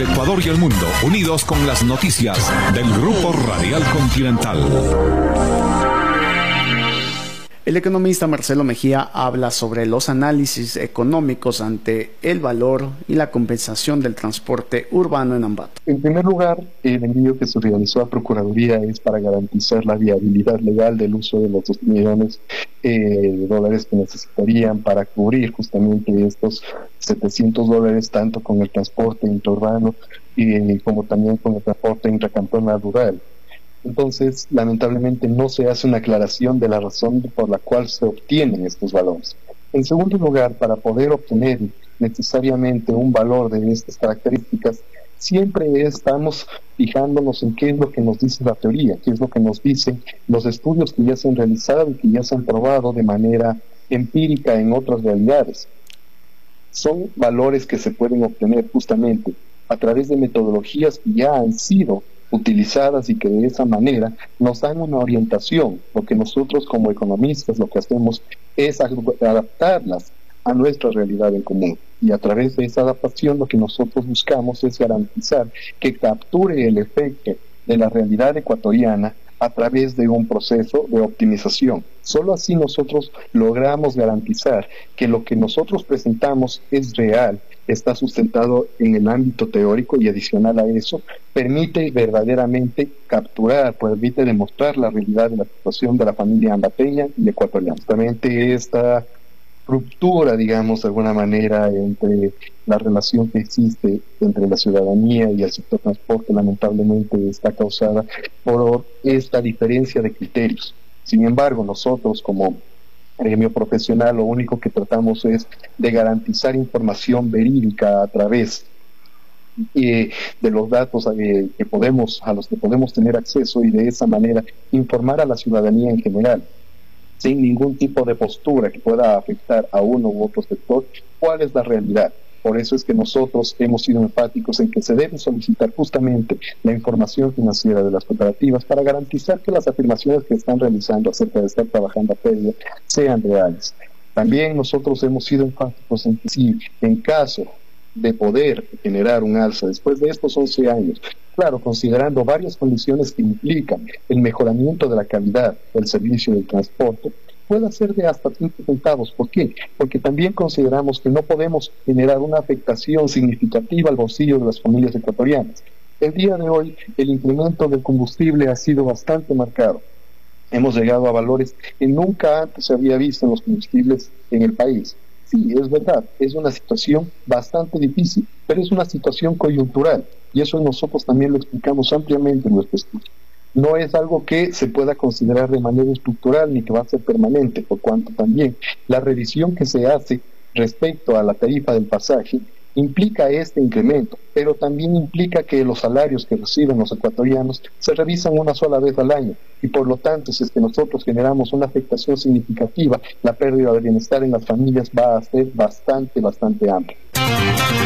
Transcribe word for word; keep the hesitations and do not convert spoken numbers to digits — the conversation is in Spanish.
el Ecuador y el mundo, unidos con las noticias del Grupo Radial Continental. El economista Marcelo Mejía habla sobre los análisis económicos ante el valor y la compensación del transporte urbano en Ambato. En primer lugar, el envío que se realizó a Procuraduría es para garantizar la viabilidad legal del uso de los dos millones eh, de dólares que necesitarían para cubrir justamente estos setecientos dólares, tanto con el transporte interurbano y como también con el transporte intracantonal rural. Entonces, lamentablemente no se hace una aclaración de la razón por la cual se obtienen estos valores. En segundo lugar, para poder obtener necesariamente un valor de estas características, siempre estamos fijándonos en qué es lo que nos dice la teoría, qué es lo que nos dicen los estudios que ya se han realizado y que ya se han probado de manera empírica en otras realidades. Son valores que se pueden obtener justamente a través de metodologías que ya han sido utilizadas y que de esa manera nos dan una orientación. Lo que nosotros como economistas lo que hacemos es adaptarlas a nuestra realidad en común, y a través de esa adaptación lo que nosotros buscamos es garantizar que capture el efecto de la realidad ecuatoriana a través de un proceso de optimización. Solo así nosotros logramos garantizar que lo que nosotros presentamos es real, está sustentado en el ámbito teórico, y adicional a eso, permite verdaderamente capturar, permite demostrar la realidad de la situación de la familia ambateña y ecuatoriana. Justamente esta ruptura, digamos, de alguna manera, entre la relación que existe entre la ciudadanía y el sector transporte, lamentablemente está causada por esta diferencia de criterios. Sin embargo, nosotros como gremio profesional lo único que tratamos es de garantizar información verídica a través eh, de los datos eh, que podemos, a los que podemos tener acceso, y de esa manera informar a la ciudadanía en general, sin ningún tipo de postura que pueda afectar a uno u otro sector, cuál es la realidad. Por eso es que nosotros hemos sido enfáticos en que se debe solicitar justamente la información financiera de las cooperativas para garantizar que las afirmaciones que están realizando acerca de estar trabajando a pérdida sean reales. También nosotros hemos sido enfáticos en que si en caso de poder generar un alza después de estos once años, claro, considerando varias condiciones que implican el mejoramiento de la calidad del servicio del transporte, puede ser de hasta cinco centavos. ¿Por qué? Porque también consideramos que no podemos generar una afectación significativa al bolsillo de las familias ecuatorianas. El día de hoy, el incremento del combustible ha sido bastante marcado. Hemos llegado a valores que nunca antes se había visto en los combustibles en el país. Sí, es verdad, es una situación bastante difícil, pero es una situación coyuntural, y eso nosotros también lo explicamos ampliamente en nuestro estudio. No es algo que se pueda considerar de manera estructural ni que va a ser permanente, por cuanto también la revisión que se hace respecto a la tarifa del pasaje implica este incremento, pero también implica que los salarios que reciben los ecuatorianos se revisan una sola vez al año, y por lo tanto, si es que nosotros generamos una afectación significativa, la pérdida de bienestar en las familias va a ser bastante, bastante amplia.